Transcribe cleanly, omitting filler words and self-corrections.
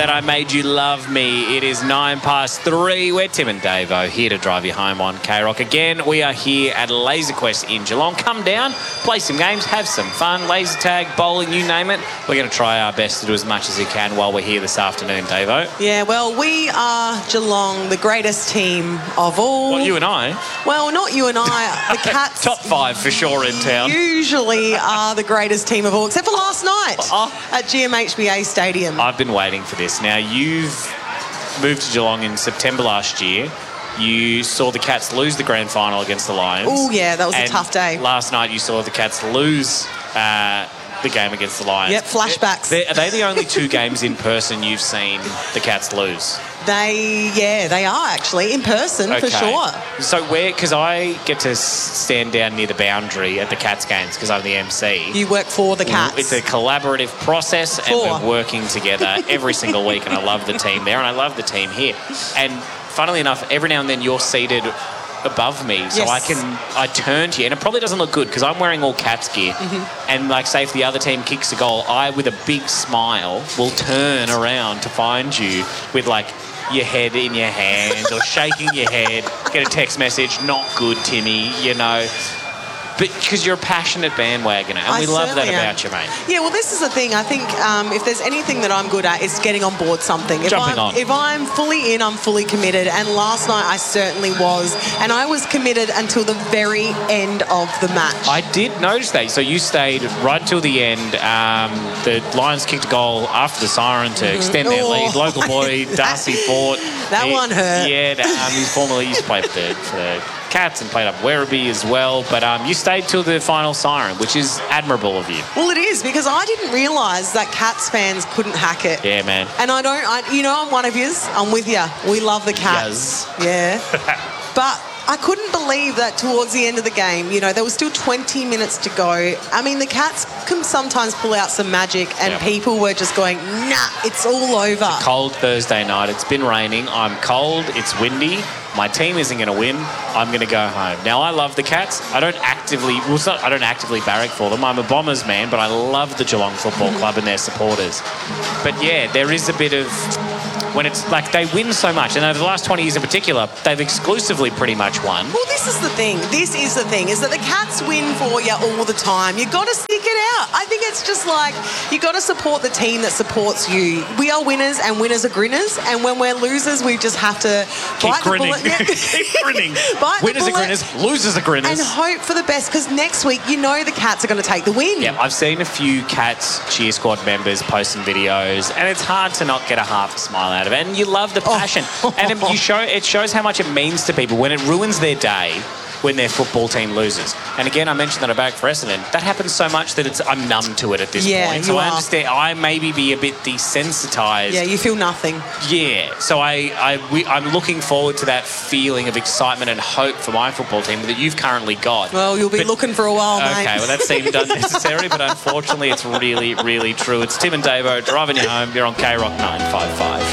that I made you love me. It is 3:09. We're Tim and Davo here to drive you home on K-Rock. Again, we are here at Laser Quest in Geelong. Come down, play some games, have some fun, laser tag, bowling, you name it. We're going to try our best to do as much as we can while we're here this afternoon, Davo. Yeah, well, we are Geelong, the greatest team of all. Well, you and I. Well, not you and I. The Cats. Top 5 for sure in town. Usually are the greatest team of all, except for last night at GMHBA Stadium. I've been waiting for this. Now, you've moved to Geelong in September last year. You saw the Cats lose the grand final against the Lions. Oh, yeah, that was a tough day. Last night you saw the Cats lose the game against the Lions. Yep, flashbacks. Are they the only 2 games in person you've seen the Cats lose? They are actually in person for sure. So because I get to stand down near the boundary at the Cats games because I'm the MC. You work for the Cats. It's a collaborative process and we're working together every single week, and I love the team there and I love the team here. And funnily enough, every now and then you're seated above me, so I turn to you, and it probably doesn't look good because I'm wearing all Cats gear, and like say if the other team kicks a goal, I with a big smile will turn around to find you with like your head in your hands or shaking your head, get a text message, not good Timmy, you know. But because you're a passionate bandwagoner, and we love that about you, mate. Yeah, well, this is the thing. I think if there's anything that I'm good at, it's getting on board something. If I'm fully in, I'm fully committed. And last night I certainly was. And I was committed until the very end of the match. I did notice that. So you stayed right till the end. The Lions kicked a goal after the siren to extend their lead. Local boy, Darcy Fort. That one hurt. Yeah, he's formerly used to play for the Cats and played up Werribee as well, but you stayed till the final siren, which is admirable of you. Well, it is, because I didn't realise that Cats fans couldn't hack it. Yeah, man. And I'm one of yous. I'm with you. We love the Cats. Yes. Yeah. But I couldn't believe that towards the end of the game, there was still 20 minutes to go. I mean, the Cats can sometimes pull out some magic, and people were just going, nah, it's all over. It's a cold Thursday night. It's been raining. I'm cold. It's windy. My team isn't going to win. I'm going to go home. Now, I love the Cats. I don't actively barrack for them. I'm a Bombers man, but I love the Geelong Football Club and their supporters. But yeah, there is a bit of when it's like they win so much, and over the last 20 years in particular, they've exclusively pretty much won. Well, this is the thing. This is the thing, is that the Cats win for you all the time. You've got to stick it out. I think it's just like you've got to support the team that supports you. We are winners, and winners are grinners, and when we're losers, we just have to bite the bullet. Keep grinning. Winners are grinners, losers are grinners. And hope for the best, because next week, the Cats are going to take the win. Yeah, I've seen a few Cats cheer squad members posting videos, and it's hard to not get a half a smile out of it. And you love the passion. And it shows how much it means to people when it ruins their day when their football team loses. And again, I mentioned that about Essendon. That happens so much that I'm numb to it at this point. So I understand. I maybe be a bit desensitized. Yeah, you feel nothing. Yeah. So I'm looking forward to that feeling of excitement and hope for my football team that you've currently got. Well, you'll be looking for a while, mate. Okay, well, that seemed unnecessary, but unfortunately it's really, really true. It's Tim and Davo driving you home. You're on K-Rock 955.